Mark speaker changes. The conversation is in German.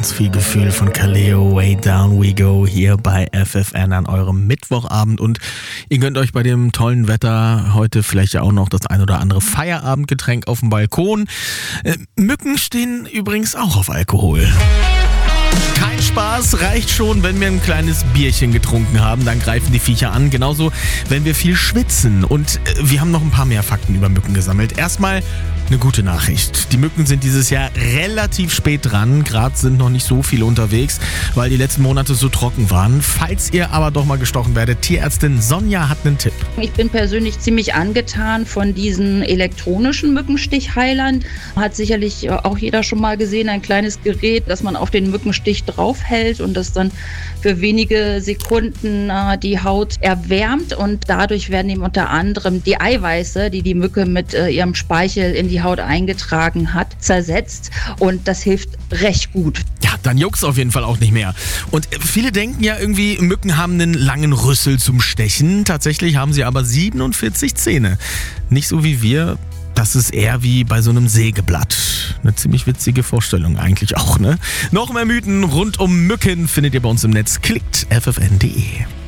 Speaker 1: ganz viel Gefühl von Kaleo, Way Down We Go hier bei FFN an eurem Mittwochabend. Und ihr gönnt euch bei dem tollen Wetter heute vielleicht ja auch noch das ein oder andere Feierabendgetränk auf dem Balkon. Mücken stehen übrigens auch auf Alkohol. Kein Spaß, reicht schon, wenn wir ein kleines Bierchen getrunken haben, dann greifen die Viecher an. Genauso, wenn wir viel schwitzen. Und wir haben noch ein paar mehr Fakten über Mücken gesammelt. Erstmal eine gute Nachricht. Die Mücken sind dieses Jahr relativ spät dran. Gerade sind noch nicht so viele unterwegs, weil die letzten Monate so trocken waren. Falls ihr aber doch mal gestochen werdet, Tierärztin Sonja hat einen Tipp.
Speaker 2: Ich bin persönlich ziemlich angetan von diesen elektronischen Mückenstichheilern. Hat sicherlich auch jeder schon mal gesehen, ein kleines Gerät, das man auf den Mückenstich draufhält und das dann für wenige Sekunden die Haut erwärmt. Und dadurch werden eben unter anderem die Eiweiße, die die Mücke mit ihrem Speichel in die Haut eingetragen hat, zersetzt. Und das hilft recht gut.
Speaker 1: Ja, dann juckt's auf jeden Fall auch nicht mehr. Und viele denken ja irgendwie, Mücken haben einen langen Rüssel zum Stechen. Tatsächlich haben sie aber 47 Zähne. Nicht so wie wir. Das ist eher wie bei so einem Sägeblatt. Eine ziemlich witzige Vorstellung eigentlich auch, ne? Noch mehr Mythen rund um Mücken findet ihr bei uns im Netz. Klickt ffn.de.